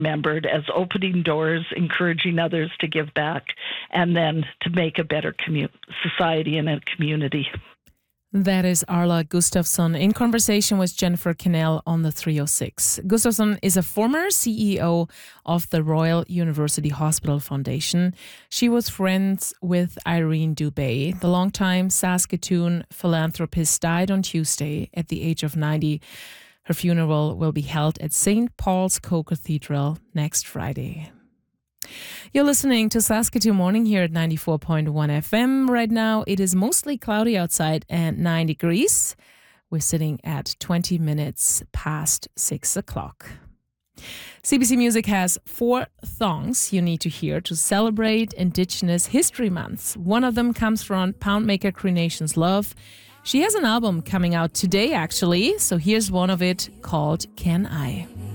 remembered as opening doors, encouraging others to give back, and then to make a better society and a community. That is Arla Gustafsson in conversation with Jennifer Cannell on the 306. Gustafsson is a former CEO of the Royal University Hospital Foundation. She was friends with Irene Dubé. The longtime Saskatoon philanthropist died on Tuesday at the age of 90. Her funeral will be held at St. Paul's Co-Cathedral next Friday. You're listening to Saskatoon Morning here at 94.1 FM. Right now, it is mostly cloudy outside and 9 degrees. We're sitting at 20 minutes past 6 o'clock. CBC Music has 4 songs you need to hear to celebrate Indigenous History Month. One of them comes from Poundmaker Creations Love. She has an album coming out today, actually. So here's one of it called Can I?